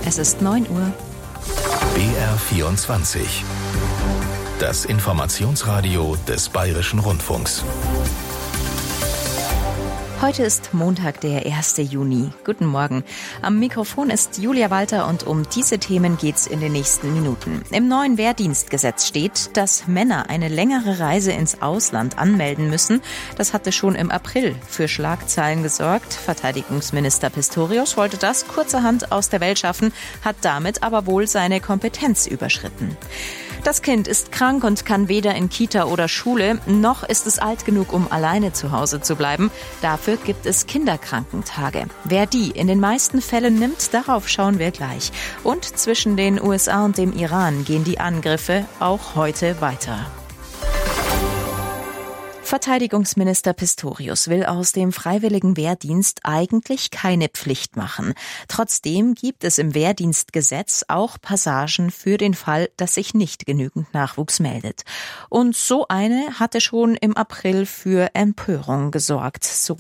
Es ist 9 Uhr. BR24. Das Informationsradio des Bayerischen Rundfunks. Heute ist Montag, der 1. Juni. Guten Morgen. Am Mikrofon ist Julia Walter und um diese Themen geht's in den nächsten Minuten. Im neuen Wehrdienstgesetz steht, dass Männer eine längere Reise ins Ausland anmelden müssen. Das hatte schon im April für Schlagzeilen gesorgt. Verteidigungsminister Pistorius wollte das kurzerhand aus der Welt schaffen, hat damit aber wohl seine Kompetenz überschritten. Das Kind ist krank und kann weder in Kita oder Schule, noch ist es alt genug, um alleine zu Hause zu bleiben. Dafür gibt es Kinderkrankentage. Wer die in den meisten Fällen nimmt, darauf schauen wir gleich. Und zwischen den USA und dem Iran gehen die Angriffe auch heute weiter. Verteidigungsminister Pistorius will aus dem freiwilligen Wehrdienst eigentlich keine Pflicht machen. Trotzdem gibt es im Wehrdienstgesetz auch Passagen für den Fall, dass sich nicht genügend Nachwuchs meldet. Und so eine hatte schon im April für Empörung gesorgt,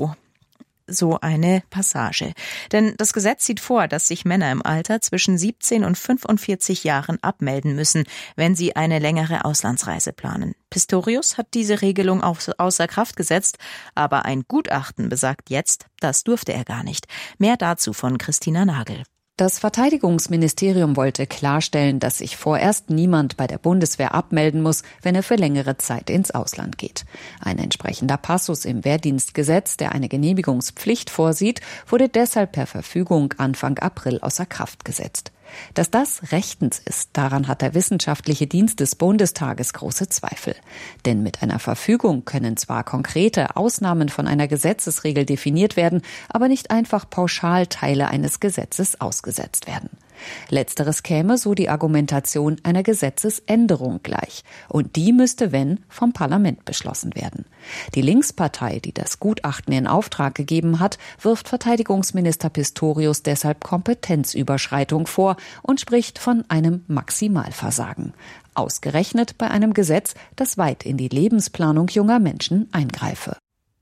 so eine Passage. Denn das Gesetz sieht vor, dass sich Männer im Alter zwischen 17 und 45 Jahren abmelden müssen, wenn sie eine längere Auslandsreise planen. Pistorius hat diese Regelung außer Kraft gesetzt, aber ein Gutachten besagt jetzt, das durfte er gar nicht. Mehr dazu von Christina Nagel. Das Verteidigungsministerium wollte klarstellen, dass sich vorerst niemand bei der Bundeswehr abmelden muss, wenn er für längere Zeit ins Ausland geht. Ein entsprechender Passus im Wehrdienstgesetz, der eine Genehmigungspflicht vorsieht, wurde deshalb per Verfügung Anfang April außer Kraft gesetzt. Dass das rechtens ist, daran hat der Wissenschaftliche Dienst des Bundestages große Zweifel. Denn mit einer Verfügung können zwar konkrete Ausnahmen von einer Gesetzesregel definiert werden, aber nicht einfach pauschal Teile eines Gesetzes ausgesetzt werden. Letzteres käme, so die Argumentation, einer Gesetzesänderung gleich. Und die müsste, wenn, vom Parlament beschlossen werden. Die Linkspartei, die das Gutachten in Auftrag gegeben hat, wirft Verteidigungsminister Pistorius deshalb Kompetenzüberschreitung vor und spricht von einem Maximalversagen. Ausgerechnet bei einem Gesetz, das weit in die Lebensplanung junger Menschen eingreife.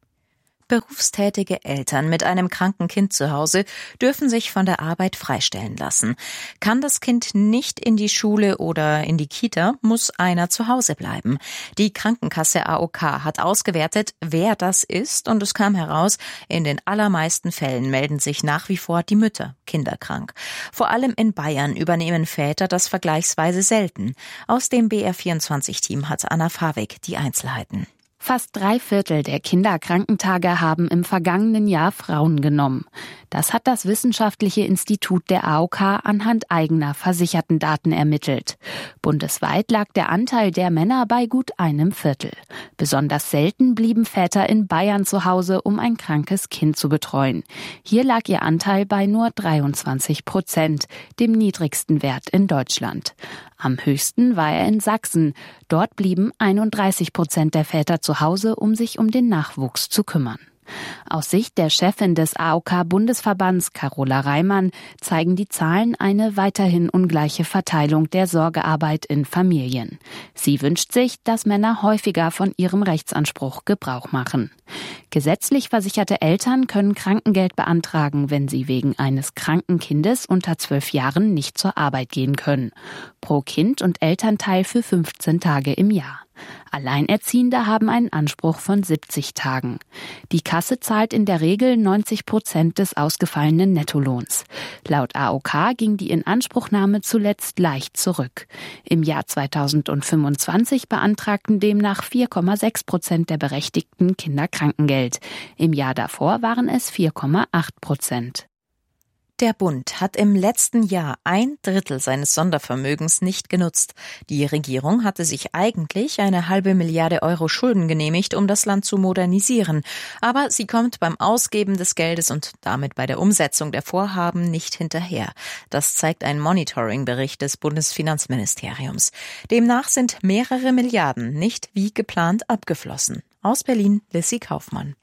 Berufstätige Eltern mit einem kranken Kind zu Hause dürfen sich von der Arbeit freistellen lassen. Kann das Kind nicht in die Schule oder in die Kita, muss einer zu Hause bleiben. Die Krankenkasse AOK hat ausgewertet, wer das ist, und es kam heraus, in den allermeisten Fällen melden sich nach wie vor die Mütter kinderkrank. Vor allem in Bayern übernehmen Väter das vergleichsweise selten. Aus dem BR24-Team hat Anna Fawig die Einzelheiten. Fast 3/4 der Kinderkrankentage haben im vergangenen Jahr Frauen genommen. Das hat das Wissenschaftliche Institut der AOK anhand eigener Versichertendaten ermittelt. Bundesweit lag der Anteil der Männer bei gut 1/4. Besonders selten blieben Väter in Bayern zu Hause, um ein krankes Kind zu betreuen. Hier lag ihr Anteil bei nur 23%, dem niedrigsten Wert in Deutschland. Am höchsten war er in Sachsen. Dort blieben 31% der Väter zu Hause, um sich um den Nachwuchs zu kümmern. Aus Sicht der Chefin des AOK-Bundesverbands, Carola Reimann, zeigen die Zahlen eine weiterhin ungleiche Verteilung der Sorgearbeit in Familien. Sie wünscht sich, dass Männer häufiger von ihrem Rechtsanspruch Gebrauch machen. Gesetzlich versicherte Eltern können Krankengeld beantragen, wenn sie wegen eines kranken Kindes unter 12 Jahren nicht zur Arbeit gehen können. Pro Kind und Elternteil für 15 Tage im Jahr. Alleinerziehende haben einen Anspruch von 70 Tagen. Die Kasse zahlt in der Regel 90% des ausgefallenen Nettolohns. Laut AOK ging die Inanspruchnahme zuletzt leicht zurück. Im Jahr 2025 beantragten demnach 4,6% der Berechtigten Kinderkrankengeld. Im Jahr davor waren es 4,8%. Der Bund hat im letzten Jahr 1/3 seines Sondervermögens nicht genutzt. Die Regierung hatte sich eigentlich eine halbe Milliarde Euro Schulden genehmigt, um das Land zu modernisieren. Aber sie kommt beim Ausgeben des Geldes und damit bei der Umsetzung der Vorhaben nicht hinterher. Das zeigt ein Monitoring-Bericht des Bundesfinanzministeriums. Demnach sind mehrere Milliarden nicht wie geplant abgeflossen. Aus Berlin, Lissy Kaufmann.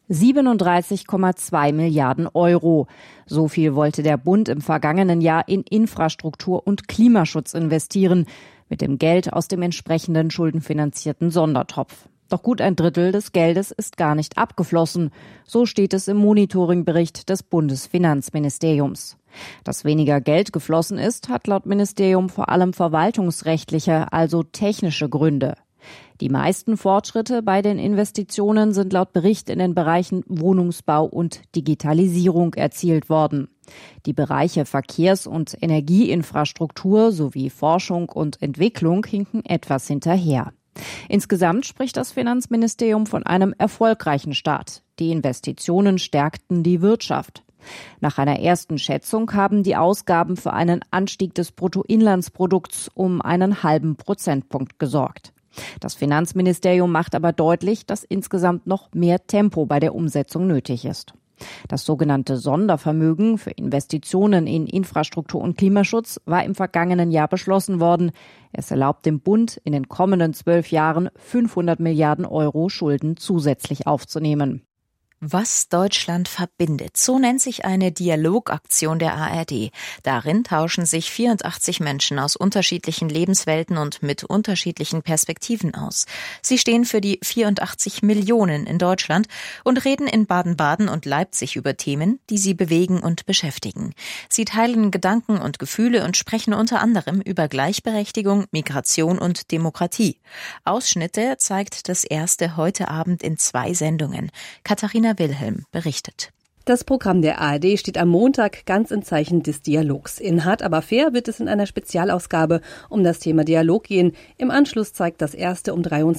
37,2 Milliarden Euro. So viel wollte der Bund im vergangenen Jahr in Infrastruktur und Klimaschutz investieren, mit dem Geld aus dem entsprechenden schuldenfinanzierten Sondertopf. Doch gut ein Drittel des Geldes ist gar nicht abgeflossen. So steht es im Monitoringbericht des Bundesfinanzministeriums. Dass weniger Geld geflossen ist, hat laut Ministerium vor allem verwaltungsrechtliche, also technische Gründe. Die meisten Fortschritte bei den Investitionen sind laut Bericht in den Bereichen Wohnungsbau und Digitalisierung erzielt worden. Die Bereiche Verkehrs- und Energieinfrastruktur sowie Forschung und Entwicklung hinken etwas hinterher. Insgesamt spricht das Finanzministerium von einem erfolgreichen Start. Die Investitionen stärkten die Wirtschaft. Nach einer ersten Schätzung haben die Ausgaben für einen Anstieg des Bruttoinlandsprodukts um einen halben Prozentpunkt gesorgt. Das Finanzministerium macht aber deutlich, dass insgesamt noch mehr Tempo bei der Umsetzung nötig ist. Das sogenannte Sondervermögen für Investitionen in Infrastruktur und Klimaschutz war im vergangenen Jahr beschlossen worden. Es erlaubt dem Bund, in den kommenden 12 Jahren 500 Milliarden Euro Schulden zusätzlich aufzunehmen. Was Deutschland verbindet, so nennt sich eine Dialogaktion der ARD. Darin tauschen sich 84 Menschen aus unterschiedlichen Lebenswelten und mit unterschiedlichen Perspektiven aus. Sie stehen für die 84 Millionen in Deutschland und reden in Baden-Baden und Leipzig über Themen, die sie bewegen und beschäftigen. Sie teilen Gedanken und Gefühle und sprechen unter anderem über Gleichberechtigung, Migration und Demokratie. Ausschnitte zeigt das erste heute Abend in 2 Sendungen. Katharina Wilhelm berichtet. Das Programm der ARD steht am Montag ganz im Zeichen des Dialogs. In Hart aber fair wird es in einer Spezialausgabe um das Thema Dialog gehen. Im Anschluss zeigt das erste um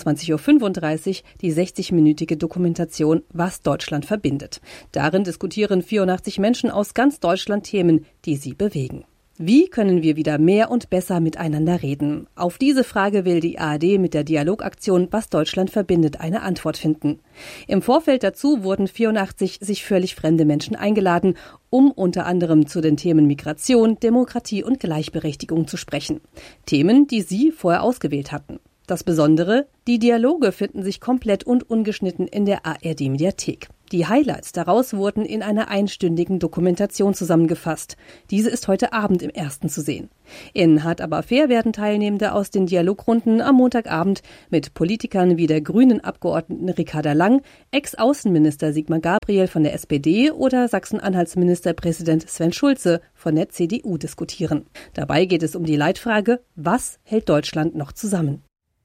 23.35 Uhr die 60-minütige Dokumentation Was Deutschland verbindet. Darin diskutieren 84 Menschen aus ganz Deutschland Themen, die sie bewegen. Wie können wir wieder mehr und besser miteinander reden? Auf diese Frage will die ARD mit der Dialogaktion Was Deutschland verbindet eine Antwort finden. Im Vorfeld dazu wurden 84 sich völlig fremde Menschen eingeladen, um unter anderem zu den Themen Migration, Demokratie und Gleichberechtigung zu sprechen. Themen, die sie vorher ausgewählt hatten. Das Besondere, die Dialoge finden sich komplett und ungeschnitten in der ARD-Mediathek. Die Highlights daraus wurden in einer einstündigen Dokumentation zusammengefasst. Diese ist heute Abend im Ersten zu sehen. In Hart aber fair werden Teilnehmende aus den Dialogrunden am Montagabend mit Politikern wie der grünen Abgeordneten Ricarda Lang, Ex-Außenminister Sigmar Gabriel von der SPD oder Sachsen-Anhalts-Ministerpräsident Sven Schulze von der CDU diskutieren. Dabei geht es um die Leitfrage, was hält Deutschland noch zusammen?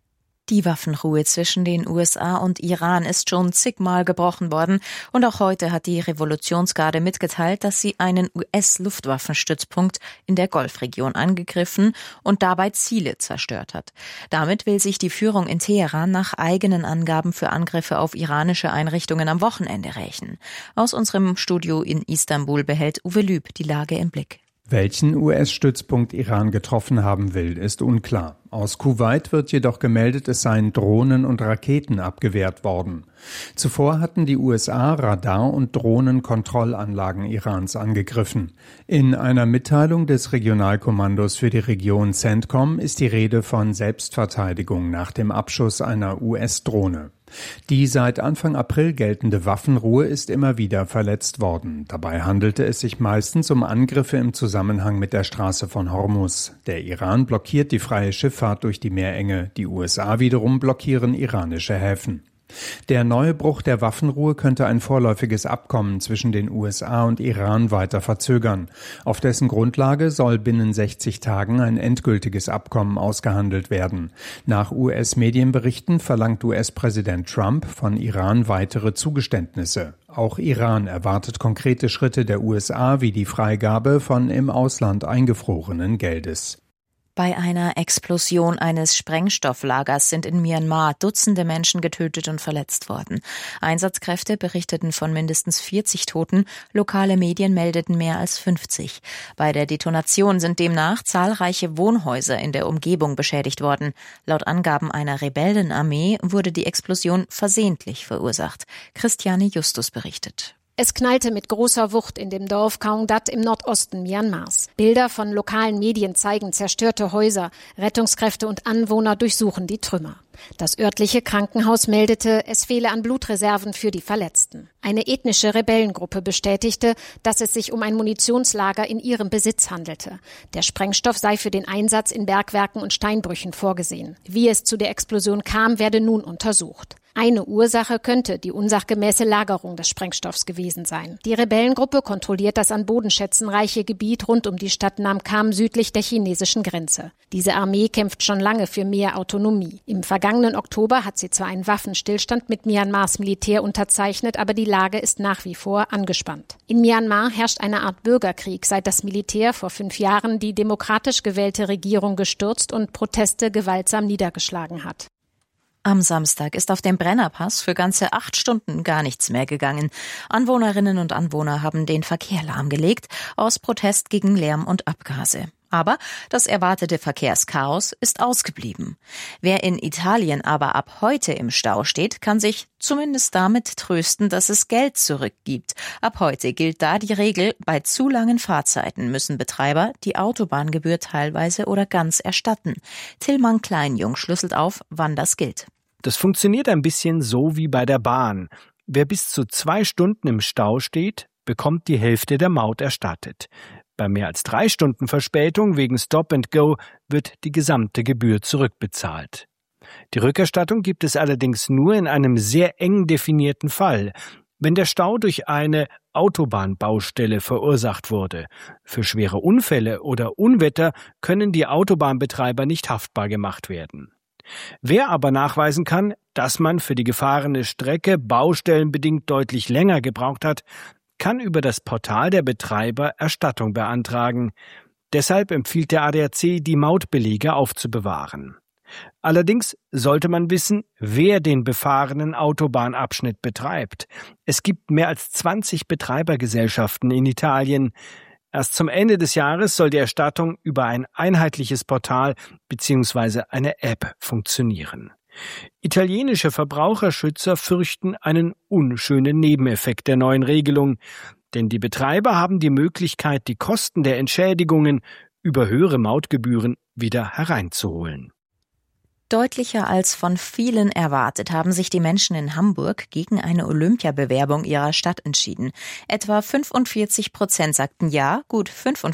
Die Waffenruhe zwischen den USA und Iran ist schon zigmal gebrochen worden und auch heute hat die Revolutionsgarde mitgeteilt, dass sie einen US-Luftwaffenstützpunkt in der Golfregion angegriffen und dabei Ziele zerstört hat. Damit will sich die Führung in Teheran nach eigenen Angaben für Angriffe auf iranische Einrichtungen am Wochenende rächen. Aus unserem Studio in Istanbul behält Uwe Lüb die Lage im Blick. Welchen US-Stützpunkt Iran getroffen haben will, ist unklar. Aus Kuwait wird jedoch gemeldet, es seien Drohnen und Raketen abgewehrt worden. Zuvor hatten die USA Radar- und Drohnenkontrollanlagen Irans angegriffen. In einer Mitteilung des Regionalkommandos für die Region CENTCOM ist die Rede von Selbstverteidigung nach dem Abschuss einer US-Drohne. Die seit Anfang April geltende Waffenruhe ist immer wieder verletzt worden. Dabei handelte es sich meistens um Angriffe im Zusammenhang mit der Straße von Hormuz. Der Iran blockiert die freie Schifffahrt durch die Meerenge, die USA wiederum blockieren iranische Häfen. Der neue Bruch der Waffenruhe könnte ein vorläufiges Abkommen zwischen den USA und Iran weiter verzögern. Auf dessen Grundlage soll binnen 60 Tagen ein endgültiges Abkommen ausgehandelt werden. Nach US-Medienberichten verlangt US-Präsident Trump von Iran weitere Zugeständnisse. Auch Iran erwartet konkrete Schritte der USA wie die Freigabe von im Ausland eingefrorenen Geldes. Bei einer Explosion eines Sprengstofflagers sind in Myanmar Dutzende Menschen getötet und verletzt worden. Einsatzkräfte berichteten von mindestens 40 Toten, lokale Medien meldeten mehr als 50. Bei der Detonation sind demnach zahlreiche Wohnhäuser in der Umgebung beschädigt worden. Laut Angaben einer Rebellenarmee wurde die Explosion versehentlich verursacht. Christiane Justus berichtet. Es knallte mit großer Wucht in dem Dorf Kaungdat im Nordosten Myanmars. Bilder von lokalen Medien zeigen zerstörte Häuser. Rettungskräfte und Anwohner durchsuchen die Trümmer. Das örtliche Krankenhaus meldete, es fehle an Blutreserven für die Verletzten. Eine ethnische Rebellengruppe bestätigte, dass es sich um ein Munitionslager in ihrem Besitz handelte. Der Sprengstoff sei für den Einsatz in Bergwerken und Steinbrüchen vorgesehen. Wie es zu der Explosion kam, werde nun untersucht. Eine Ursache könnte die unsachgemäße Lagerung des Sprengstoffs gewesen sein. Die Rebellengruppe kontrolliert das an Bodenschätzen reiche Gebiet rund um die Stadt Nam-Kham südlich der chinesischen Grenze. Diese Armee kämpft schon lange für mehr Autonomie. Im vergangenen Oktober hat sie zwar einen Waffenstillstand mit Myanmars Militär unterzeichnet, aber die Lage ist nach wie vor angespannt. In Myanmar herrscht eine Art Bürgerkrieg, seit das Militär vor 5 Jahren die demokratisch gewählte Regierung gestürzt und Proteste gewaltsam niedergeschlagen hat. Am Samstag ist auf dem Brennerpass für ganze 8 Stunden gar nichts mehr gegangen. Anwohnerinnen und Anwohner haben den Verkehr lahmgelegt, aus Protest gegen Lärm und Abgase. Aber das erwartete Verkehrschaos ist ausgeblieben. Wer in Italien aber ab heute im Stau steht, kann sich zumindest damit trösten, dass es Geld zurückgibt. Ab heute gilt da die Regel, bei zu langen Fahrzeiten müssen Betreiber die Autobahngebühr teilweise oder ganz erstatten. Tillmann Kleinjung schlüsselt auf, wann das gilt. Das funktioniert ein bisschen so wie bei der Bahn. Wer bis zu 2 Stunden im Stau steht, bekommt die Hälfte der Maut erstattet. Bei mehr als 3 Stunden Verspätung wegen Stop and Go wird die gesamte Gebühr zurückbezahlt. Die Rückerstattung gibt es allerdings nur in einem sehr eng definierten Fall, wenn der Stau durch eine Autobahnbaustelle verursacht wurde. Für schwere Unfälle oder Unwetter können die Autobahnbetreiber nicht haftbar gemacht werden. Wer aber nachweisen kann, dass man für die gefahrene Strecke baustellenbedingt deutlich länger gebraucht hat, kann über das Portal der Betreiber Erstattung beantragen. Deshalb empfiehlt der ADAC, die Mautbelege aufzubewahren. Allerdings sollte man wissen, wer den befahrenen Autobahnabschnitt betreibt. Es gibt mehr als 20 Betreibergesellschaften in Italien. Erst zum Ende des Jahres soll die Erstattung über ein einheitliches Portal bzw. eine App funktionieren. Italienische Verbraucherschützer fürchten einen unschönen Nebeneffekt der neuen Regelung, denn die Betreiber haben die Möglichkeit, die Kosten der Entschädigungen über höhere Mautgebühren wieder hereinzuholen. Deutlicher als von vielen erwartet haben sich die Menschen in Hamburg gegen eine Olympiabewerbung ihrer Stadt entschieden. Etwa 45% sagten ja, gut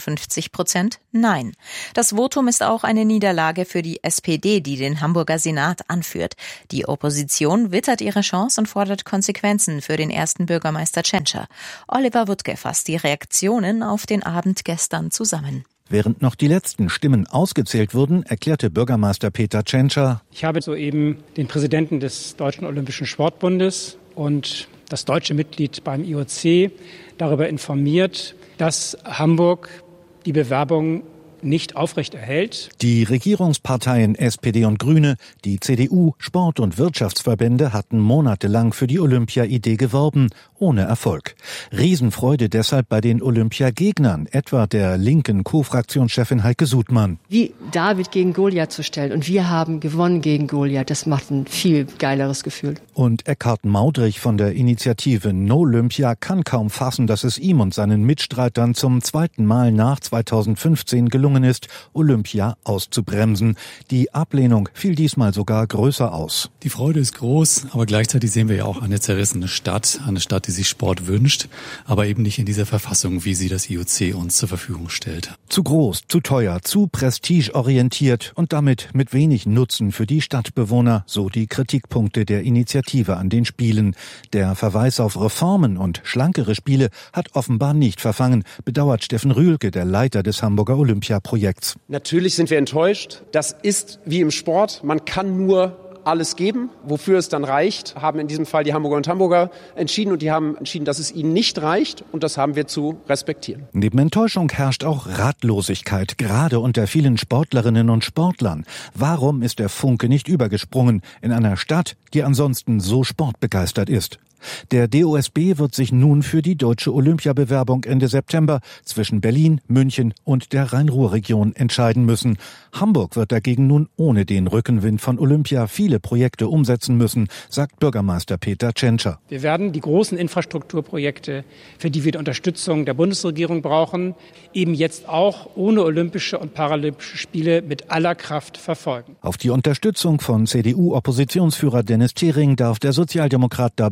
55% nein. Das Votum ist auch eine Niederlage für die SPD, die den Hamburger Senat anführt. Die Opposition wittert ihre Chance und fordert Konsequenzen für den ersten Bürgermeister Tschentscher. Oliver Wuttke fasst die Reaktionen auf den Abend gestern zusammen. Während noch die letzten Stimmen ausgezählt wurden, erklärte Bürgermeister Peter Tschentscher: Ich habe soeben den Präsidenten des Deutschen Olympischen Sportbundes und das deutsche Mitglied beim IOC darüber informiert, dass Hamburg die Bewerbung nicht aufrechterhält. Die Regierungsparteien SPD und Grüne, die CDU, Sport- und Wirtschaftsverbände hatten monatelang für die Olympia-Idee geworben, ohne Erfolg. Riesenfreude deshalb bei den Olympiagegnern, etwa der linken Co-Fraktionschefin Heike Sudmann. Wie David gegen Goliath zu stellen und wir haben gewonnen gegen Goliath, das macht ein viel geileres Gefühl. Und Eckhard Maudrich von der Initiative No Olympia kann kaum fassen, dass es ihm und seinen Mitstreitern zum 2. Mal nach 2015 gelungen ist, Olympia auszubremsen. Die Ablehnung fiel diesmal sogar größer aus. Die Freude ist groß, aber gleichzeitig sehen wir ja auch eine zerrissene Stadt, eine Stadt, die sich Sport wünscht, aber eben nicht in dieser Verfassung, wie sie das IOC uns zur Verfügung stellt. Zu groß, zu teuer, zu prestigeorientiert und damit mit wenig Nutzen für die Stadtbewohner, so die Kritikpunkte der Initiative an den Spielen. Der Verweis auf Reformen und schlankere Spiele hat offenbar nicht verfangen, bedauert Steffen Rühlke, der Leiter des Hamburger Olympiaprojekts. Natürlich sind wir enttäuscht. Das ist wie im Sport. Man kann nur alles geben. Wofür es dann reicht, haben in diesem Fall die Hamburger und Hamburger entschieden. Und die haben entschieden, dass es ihnen nicht reicht. Und das haben wir zu respektieren. Neben Enttäuschung herrscht auch Ratlosigkeit, gerade unter vielen Sportlerinnen und Sportlern. Warum ist der Funke nicht übergesprungen in einer Stadt, die ansonsten so sportbegeistert ist? Der DOSB wird sich nun für die deutsche Olympiabewerbung Ende September zwischen Berlin, München und der Rhein-Ruhr-Region entscheiden müssen. Hamburg wird dagegen nun ohne den Rückenwind von Olympia viele Projekte umsetzen müssen, sagt Bürgermeister Peter Tschentscher. Wir werden die großen Infrastrukturprojekte, für die wir die Unterstützung der Bundesregierung brauchen, eben jetzt auch ohne Olympische und Paralympische Spiele mit aller Kraft verfolgen. Auf die Unterstützung von CDU-Oppositionsführer Dennis Thering darf der Sozialdemokrat dabei nicht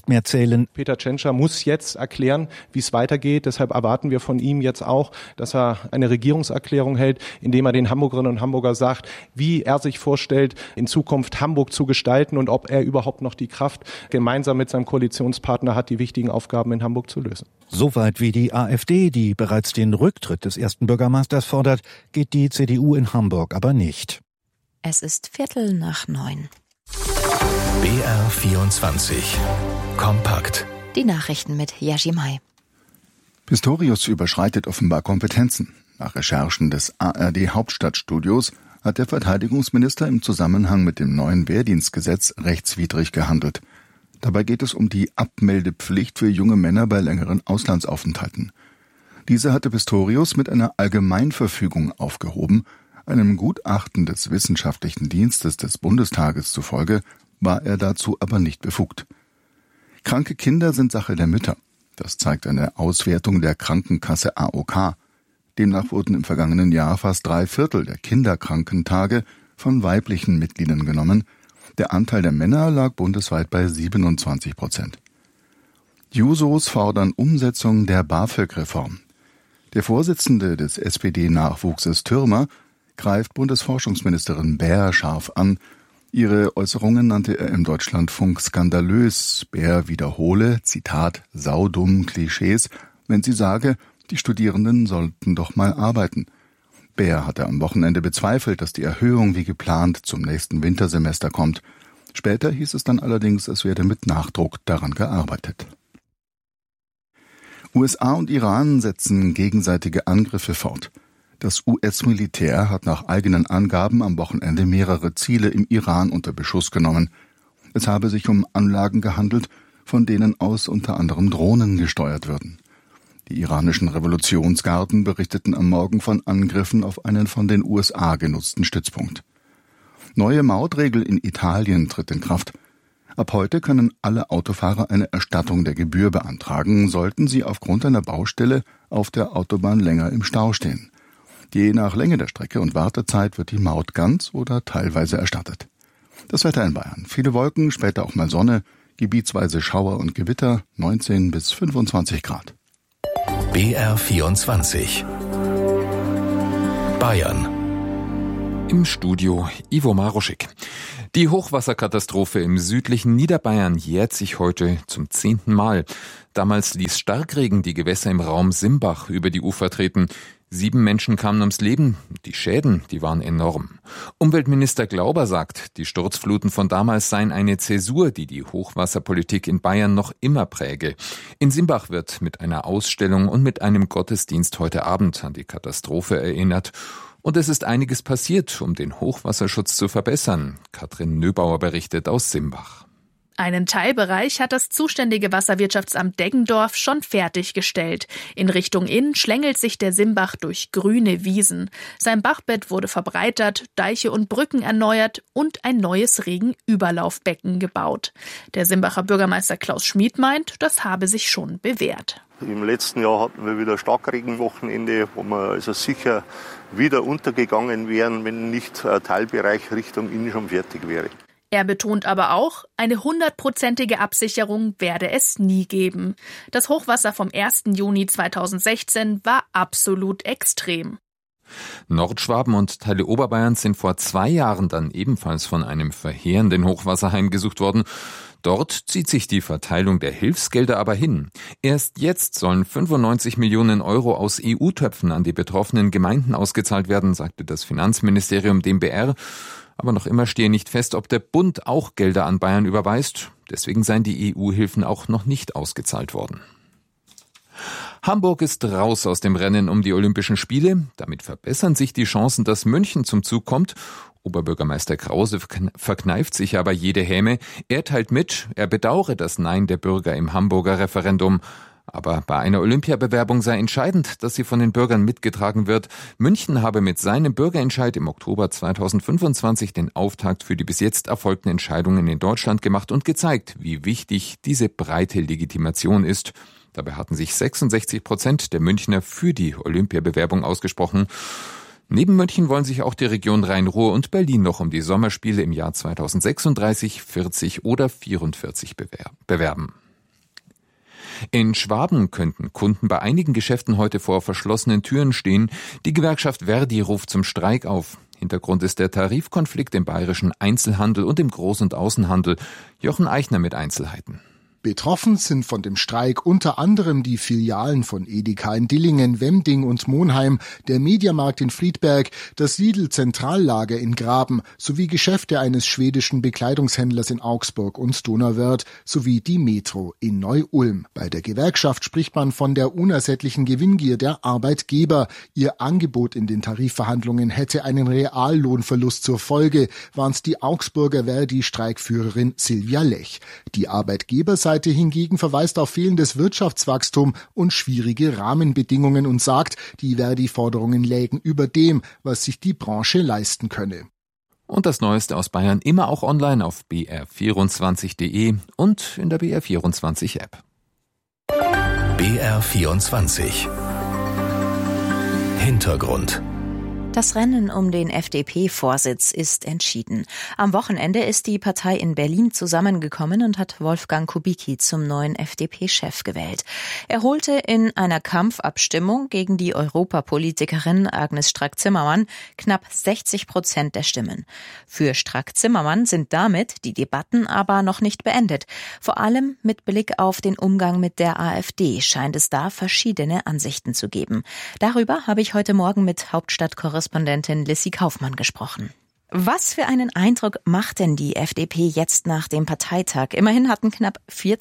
nicht mehr zählen. Peter Tschentscher muss jetzt erklären, wie es weitergeht. Deshalb erwarten wir von ihm jetzt auch, dass er eine Regierungserklärung hält, indem er den Hamburgerinnen und Hamburger sagt, wie er sich vorstellt, in Zukunft Hamburg zu gestalten und ob er überhaupt noch die Kraft gemeinsam mit seinem Koalitionspartner hat, die wichtigen Aufgaben in Hamburg zu lösen. Soweit wie die AfD, die bereits den Rücktritt des ersten Bürgermeisters fordert, geht die CDU in Hamburg aber nicht. Es ist 8:45. BR24 Kompakt. Die Nachrichten mit Yashimai. Pistorius überschreitet offenbar Kompetenzen. Nach Recherchen des ARD-Hauptstadtstudios hat der Verteidigungsminister im Zusammenhang mit dem neuen Wehrdienstgesetz rechtswidrig gehandelt. Dabei geht es um die Abmeldepflicht für junge Männer bei längeren Auslandsaufenthalten. Diese hatte Pistorius mit einer Allgemeinverfügung aufgehoben. Einem Gutachten des Wissenschaftlichen Dienstes des Bundestages zufolge war er dazu aber nicht befugt. Kranke Kinder sind Sache der Mütter. Das zeigt eine Auswertung der Krankenkasse AOK. Demnach wurden im vergangenen Jahr fast 3/4 der Kinderkrankentage von weiblichen Mitgliedern genommen. Der Anteil der Männer lag bundesweit bei 27%. Jusos fordern Umsetzung der BAföG-Reform. Der Vorsitzende des SPD-Nachwuchses Thürmer greift Bundesforschungsministerin Baer scharf an. Ihre Äußerungen nannte er im Deutschlandfunk skandalös. Baer wiederhole, Zitat, saudumm Klischees, wenn sie sage, die Studierenden sollten doch mal arbeiten. Baer hatte am Wochenende bezweifelt, dass die Erhöhung wie geplant zum nächsten Wintersemester kommt. Später hieß es dann allerdings, es werde mit Nachdruck daran gearbeitet. USA und Iran setzen gegenseitige Angriffe fort. Das US-Militär hat nach eigenen Angaben am Wochenende mehrere Ziele im Iran unter Beschuss genommen. Es habe sich um Anlagen gehandelt, von denen aus unter anderem Drohnen gesteuert würden. Die iranischen Revolutionsgarden berichteten am Morgen von Angriffen auf einen von den USA genutzten Stützpunkt. Neue Mautregel in Italien tritt in Kraft. Ab heute können alle Autofahrer eine Erstattung der Gebühr beantragen, sollten sie aufgrund einer Baustelle auf der Autobahn länger im Stau stehen. Je nach Länge der Strecke und Wartezeit wird die Maut ganz oder teilweise erstattet. Das Wetter in Bayern. Viele Wolken, später auch mal Sonne, gebietsweise Schauer und Gewitter, 19 bis 25 Grad. BR24 Bayern. Im Studio Ivo Maruschik. Die Hochwasserkatastrophe im südlichen Niederbayern jährt sich heute zum 10. Mal. Damals ließ Starkregen die Gewässer im Raum Simbach über die Ufer treten. 7 Menschen kamen ums Leben. Die Schäden, die waren enorm. Umweltminister Glauber sagt, die Sturzfluten von damals seien eine Zäsur, die die Hochwasserpolitik in Bayern noch immer präge. In Simbach wird mit einer Ausstellung und mit einem Gottesdienst heute Abend an die Katastrophe erinnert. Und es ist einiges passiert, um den Hochwasserschutz zu verbessern. Katrin Nöbauer berichtet aus Simbach. Einen Teilbereich hat das zuständige Wasserwirtschaftsamt Deggendorf schon fertiggestellt. In Richtung Inn schlängelt sich der Simbach durch grüne Wiesen. Sein Bachbett wurde verbreitert, Deiche und Brücken erneuert und ein neues Regenüberlaufbecken gebaut. Der Simbacher Bürgermeister Klaus Schmid meint, das habe sich schon bewährt. Im letzten Jahr hatten wir wieder Starkregenwochenende, wo wir also sicher wieder untergegangen wären, wenn nicht ein Teilbereich Richtung Inn schon fertig wäre. Er betont aber auch, eine 100%ige Absicherung werde es nie geben. Das Hochwasser vom 1. Juni 2016 war absolut extrem. Nordschwaben und Teile Oberbayerns sind vor 2 Jahren dann ebenfalls von einem verheerenden Hochwasser heimgesucht worden. Dort zieht sich die Verteilung der Hilfsgelder aber hin. Erst jetzt sollen 95 Millionen Euro aus EU-Töpfen an die betroffenen Gemeinden ausgezahlt werden, sagte das Finanzministerium dem BR. Aber noch immer stehe nicht fest, ob der Bund auch Gelder an Bayern überweist. Deswegen seien die EU-Hilfen auch noch nicht ausgezahlt worden. Hamburg ist raus aus dem Rennen um die Olympischen Spiele. Damit verbessern sich die Chancen, dass München zum Zug kommt. Oberbürgermeister Krause verkneift sich aber jede Häme. Er teilt mit, er bedauere das Nein der Bürger im Hamburger Referendum. Aber bei einer Olympiabewerbung sei entscheidend, dass sie von den Bürgern mitgetragen wird. München habe mit seinem Bürgerentscheid im Oktober 2025 den Auftakt für die bis jetzt erfolgten Entscheidungen in Deutschland gemacht und gezeigt, wie wichtig diese breite Legitimation ist. Dabei hatten sich 66% der Münchner für die Olympiabewerbung ausgesprochen. Neben München wollen sich auch die Region Rhein-Ruhr und Berlin noch um die Sommerspiele im Jahr 2036, 40 oder 44 bewerben. In Schwaben könnten Kunden bei einigen Geschäften heute vor verschlossenen Türen stehen. Die Gewerkschaft Verdi ruft zum Streik auf. Hintergrund ist der Tarifkonflikt im bayerischen Einzelhandel und im Groß- und Außenhandel. Jochen Eichner mit Einzelheiten. Betroffen sind von dem Streik unter anderem die Filialen von Edeka in Dillingen, Wemding und Monheim, der Mediamarkt in Friedberg, das Lidl-Zentrallager in Graben sowie Geschäfte eines schwedischen Bekleidungshändlers in Augsburg und Donauwörth sowie die Metro in Neu-Ulm. Bei der Gewerkschaft spricht man von der unersättlichen Gewinngier der Arbeitgeber. Ihr Angebot in den Tarifverhandlungen hätte einen Reallohnverlust zur Folge, warnt die Augsburger Verdi-Streikführerin Silvia Lech. Die Arbeitgeberseite hingegen verweist auf fehlendes Wirtschaftswachstum und schwierige Rahmenbedingungen und sagt, die Verdi-Forderungen lägen über dem, was sich die Branche leisten könne. Und das Neueste aus Bayern immer auch online auf br24.de und in der BR24-App. BR24 Hintergrund. Das Rennen um den FDP-Vorsitz ist entschieden. Am Wochenende ist die Partei in Berlin zusammengekommen und hat Wolfgang Kubicki zum neuen FDP-Chef gewählt. Er holte in einer Kampfabstimmung gegen die Europapolitikerin Agnes Strack-Zimmermann knapp 60% der Stimmen. Für Strack-Zimmermann sind damit die Debatten aber noch nicht beendet. Vor allem mit Blick auf den Umgang mit der AfD scheint es da verschiedene Ansichten zu geben. Darüber habe ich heute Morgen mit Hauptstadtkorrespondentin Lissy Kaufmann gesprochen. Was für einen Eindruck macht denn die FDP jetzt nach dem Parteitag? Immerhin hatten knapp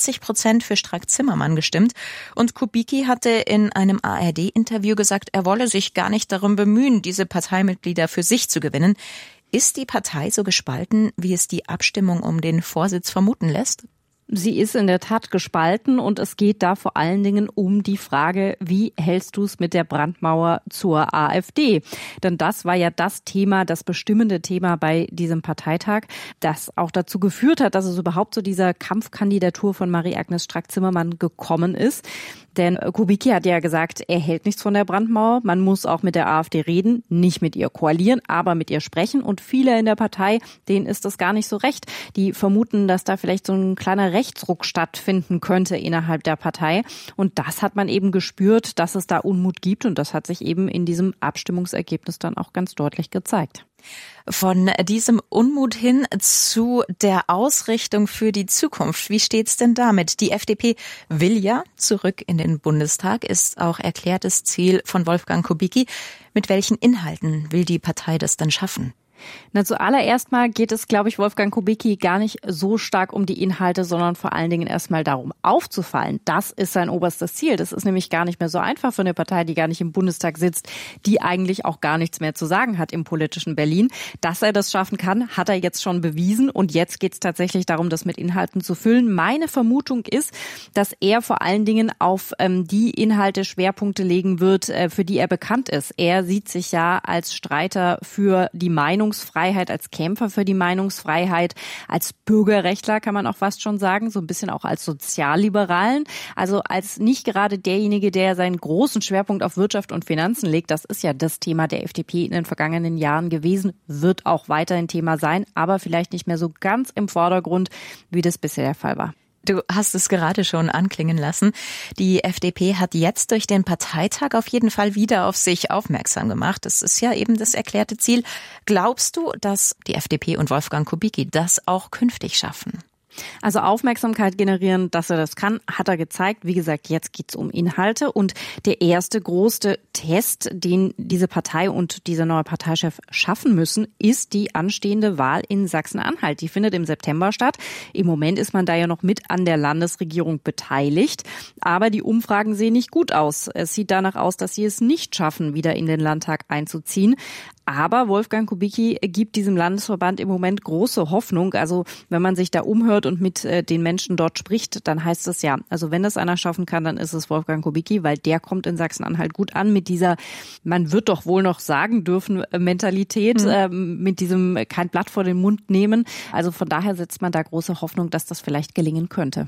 40% für Strack-Zimmermann gestimmt und Kubicki hatte in einem ARD-Interview gesagt, er wolle sich gar nicht darum bemühen, diese Parteimitglieder für sich zu gewinnen. Ist die Partei so gespalten, wie es die Abstimmung um den Vorsitz vermuten lässt? Sie ist in der Tat gespalten und es geht da vor allen Dingen um die Frage, wie hältst du es mit der Brandmauer zur AfD? Denn das war ja das Thema, das bestimmende Thema bei diesem Parteitag, das auch dazu geführt hat, dass es überhaupt zu dieser Kampfkandidatur von Marie-Agnes Strack-Zimmermann gekommen ist. Denn Kubicki hat ja gesagt, er hält nichts von der Brandmauer. Man muss auch mit der AfD reden, nicht mit ihr koalieren, aber mit ihr sprechen. Und viele in der Partei, denen ist das gar nicht so recht. Die vermuten, dass da vielleicht so ein kleiner Rechtsruck stattfinden könnte innerhalb der Partei. Und das hat man eben gespürt, dass es da Unmut gibt. Und das hat sich eben in diesem Abstimmungsergebnis dann auch ganz deutlich gezeigt. Von diesem Unmut hin zu der Ausrichtung für die Zukunft. Wie steht's denn damit? Die FDP will ja zurück in den Bundestag, ist auch erklärtes Ziel von Wolfgang Kubicki. Mit welchen Inhalten will die Partei das denn schaffen? Na, zuallererst mal geht es, glaube ich, Wolfgang Kubicki gar nicht so stark um die Inhalte, sondern vor allen Dingen erstmal darum, aufzufallen. Das ist sein oberstes Ziel. Das ist nämlich gar nicht mehr so einfach für eine Partei, die gar nicht im Bundestag sitzt, die eigentlich auch gar nichts mehr zu sagen hat im politischen Berlin. Dass er das schaffen kann, hat er jetzt schon bewiesen. Und jetzt geht es tatsächlich darum, das mit Inhalten zu füllen. Meine Vermutung ist, dass er vor allen Dingen auf die Inhalte Schwerpunkte legen wird, für die er bekannt ist. Er sieht sich ja als Streiter für die Meinungsfreiheit, als Kämpfer für die Meinungsfreiheit, als Bürgerrechtler kann man auch fast schon sagen, so ein bisschen auch als Sozialliberalen, also als nicht gerade derjenige, der seinen großen Schwerpunkt auf Wirtschaft und Finanzen legt. Das ist ja das Thema der FDP in den vergangenen Jahren gewesen, wird auch weiterhin Thema sein, aber vielleicht nicht mehr so ganz im Vordergrund, wie das bisher der Fall war. Du hast es gerade schon anklingen lassen. Die FDP hat jetzt durch den Parteitag auf jeden Fall wieder auf sich aufmerksam gemacht. Das ist ja eben das erklärte Ziel. Glaubst du, dass die FDP und Wolfgang Kubicki das auch künftig schaffen? Also Aufmerksamkeit generieren, dass er das kann, hat er gezeigt. Wie gesagt, jetzt geht's um Inhalte. Und der erste große Test, den diese Partei und dieser neue Parteichef schaffen müssen, ist die anstehende Wahl in Sachsen-Anhalt. Die findet im September statt. Im Moment ist man da ja noch mit an der Landesregierung beteiligt. Aber die Umfragen sehen nicht gut aus. Es sieht danach aus, dass sie es nicht schaffen, wieder in den Landtag einzuziehen. Aber Wolfgang Kubicki gibt diesem Landesverband im Moment große Hoffnung. Also wenn man sich da umhört und mit den Menschen dort spricht, dann heißt es ja, also wenn das einer schaffen kann, dann ist es Wolfgang Kubicki, weil der kommt in Sachsen-Anhalt gut an mit dieser, man wird doch wohl noch sagen dürfen, Mentalität, mit diesem kein Blatt vor den Mund nehmen. Also von daher setzt man da große Hoffnung, dass das vielleicht gelingen könnte.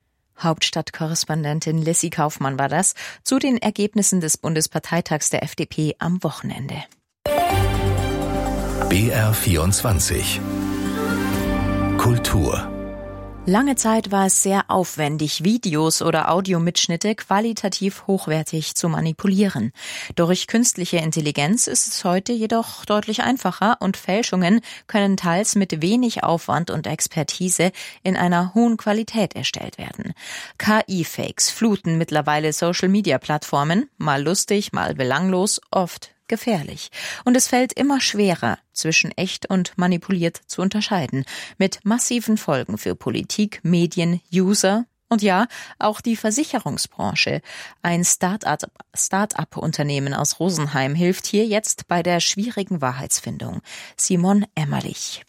Hauptstadtkorrespondentin Lissy Kaufmann war das zu den Ergebnissen des Bundesparteitags der FDP am Wochenende. BR24 Kultur. Lange Zeit war es sehr aufwendig, Videos oder Audiomitschnitte qualitativ hochwertig zu manipulieren. Durch künstliche Intelligenz ist es heute jedoch deutlich einfacher und Fälschungen können teils mit wenig Aufwand und Expertise in einer hohen Qualität erstellt werden. KI-Fakes fluten mittlerweile Social-Media-Plattformen, mal lustig, mal belanglos, oft gefährlich. Und es fällt immer schwerer, zwischen echt und manipuliert zu unterscheiden, mit massiven Folgen für Politik, Medien, User und ja, auch die Versicherungsbranche. Ein Start-up-Unternehmen aus Rosenheim hilft hier jetzt bei der schwierigen Wahrheitsfindung. Simon Emmerlich.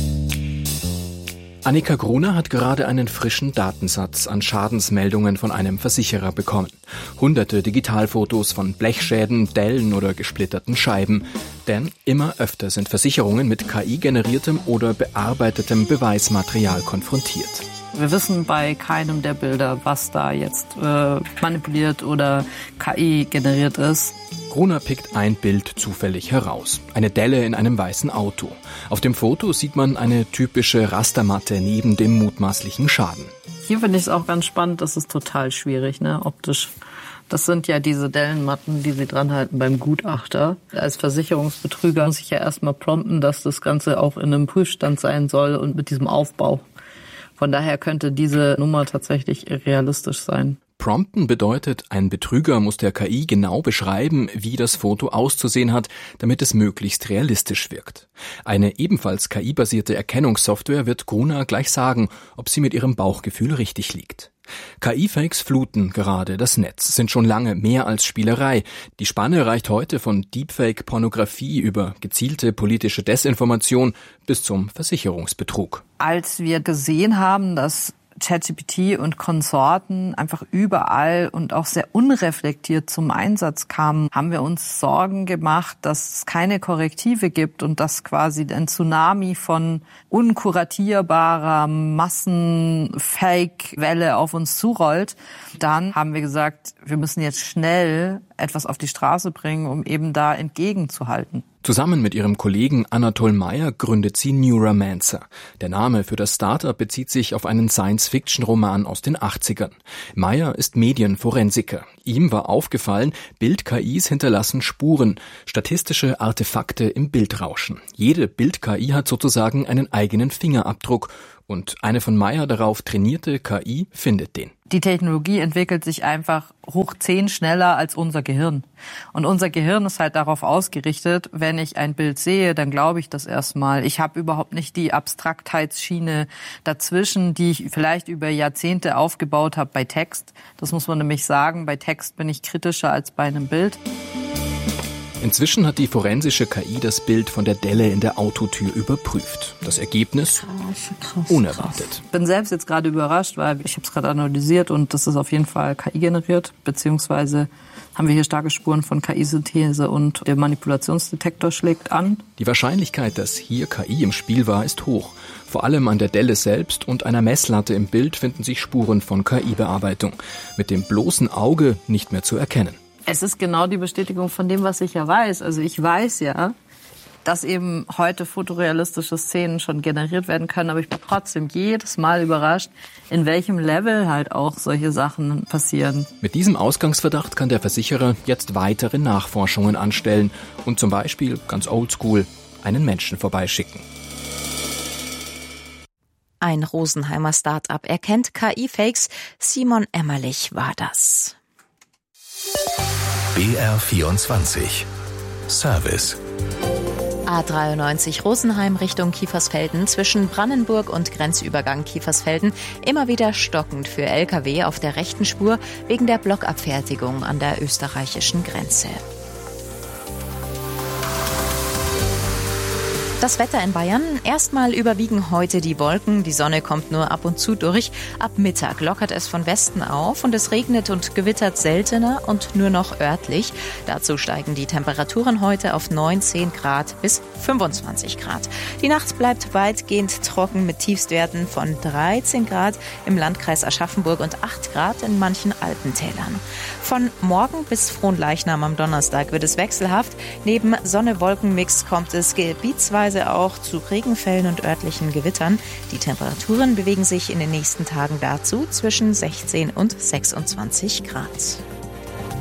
Annika Gruner hat gerade einen frischen Datensatz an Schadensmeldungen von einem Versicherer bekommen. Hunderte Digitalfotos von Blechschäden, Dellen oder gesplitterten Scheiben. Denn immer öfter sind Versicherungen mit KI-generiertem oder bearbeitetem Beweismaterial konfrontiert. Wir wissen bei keinem der Bilder, was da jetzt manipuliert oder KI generiert ist. Gruner pickt ein Bild zufällig heraus. Eine Delle in einem weißen Auto. Auf dem Foto sieht man eine typische Rastermatte neben dem mutmaßlichen Schaden. Hier finde ich es auch ganz spannend, das ist total schwierig, optisch. Das sind ja diese Dellenmatten, die sie dran halten beim Gutachter. Als Versicherungsbetrüger muss ich ja erstmal prompten, dass das Ganze auch in einem Prüfstand sein soll und mit diesem Aufbau. Von daher könnte diese Nummer tatsächlich realistisch sein. Prompten bedeutet, ein Betrüger muss der KI genau beschreiben, wie das Foto auszusehen hat, damit es möglichst realistisch wirkt. Eine ebenfalls KI-basierte Erkennungssoftware wird Gruner gleich sagen, ob sie mit ihrem Bauchgefühl richtig liegt. KI-Fakes fluten gerade das Netz, sind schon lange mehr als Spielerei. Die Spanne reicht heute von Deepfake-Pornografie über gezielte politische Desinformation bis zum Versicherungsbetrug. Als wir gesehen haben, dass ChatGPT und Konsorten einfach überall und auch sehr unreflektiert zum Einsatz kamen, haben wir uns Sorgen gemacht, dass es keine Korrektive gibt und dass quasi ein Tsunami von unkuratierbarer Massen-Fake-Welle auf uns zurollt. Dann haben wir gesagt, wir müssen jetzt schnell etwas auf die Straße bringen, um eben da entgegenzuhalten. Zusammen mit ihrem Kollegen Anatol Meyer gründet sie Neuromancer. Der Name für das Startup bezieht sich auf einen Science-Fiction-Roman aus den 80ern. Meyer ist Medienforensiker. Ihm war aufgefallen, Bild-KIs hinterlassen Spuren, statistische Artefakte im Bildrauschen. Jede Bild-KI hat sozusagen einen eigenen Fingerabdruck und eine von Meyer darauf trainierte KI findet den. Die Technologie entwickelt sich einfach hoch 10 schneller als unser Gehirn. Und unser Gehirn ist halt darauf ausgerichtet, wenn ich ein Bild sehe, dann glaube ich das erstmal. Ich habe überhaupt nicht die Abstraktheitsschiene dazwischen, die ich vielleicht über Jahrzehnte aufgebaut habe bei Text. Das muss man nämlich sagen, bei Text bin ich kritischer als bei einem Bild. Inzwischen hat die forensische KI das Bild von der Delle in der Autotür überprüft. Das Ergebnis? Krass, unerwartet. Ich bin selbst jetzt gerade überrascht, weil ich habe es gerade analysiert und das ist auf jeden Fall KI generiert, beziehungsweise haben wir hier starke Spuren von KI-Synthese und der Manipulationsdetektor schlägt an. Die Wahrscheinlichkeit, dass hier KI im Spiel war, ist hoch. Vor allem an der Delle selbst und einer Messlatte im Bild finden sich Spuren von KI-Bearbeitung. Mit dem bloßen Auge nicht mehr zu erkennen. Es ist genau die Bestätigung von dem, was ich ja weiß. Also ich weiß ja, dass eben heute fotorealistische Szenen schon generiert werden können, aber ich bin trotzdem jedes Mal überrascht, in welchem Level halt auch solche Sachen passieren. Mit diesem Ausgangsverdacht kann der Versicherer jetzt weitere Nachforschungen anstellen und zum Beispiel, ganz oldschool, einen Menschen vorbeischicken. Ein Rosenheimer Start-up erkennt KI-Fakes. Simon Emmerlich war das. BR24 Service. A93 Rosenheim Richtung Kiefersfelden zwischen Brandenburg und Grenzübergang Kiefersfelden immer wieder stockend für Lkw auf der rechten Spur wegen der Blockabfertigung an der österreichischen Grenze. Das Wetter in Bayern. Erstmal überwiegen heute die Wolken. Die Sonne kommt nur ab und zu durch. Ab Mittag lockert es von Westen auf und es regnet und gewittert seltener und nur noch örtlich. Dazu steigen die Temperaturen heute auf 19 Grad bis 25 Grad. Die Nacht bleibt weitgehend trocken mit Tiefstwerten von 13 Grad im Landkreis Aschaffenburg und 8 Grad in manchen Alpentälern. Von morgen bis Fronleichnam am Donnerstag wird es wechselhaft. Neben Sonne-Wolken-Mix kommt es gebietsweise teilweise auch zu Regenfällen und örtlichen Gewittern. Die Temperaturen bewegen sich in den nächsten Tagen dazu zwischen 16 und 26 Grad.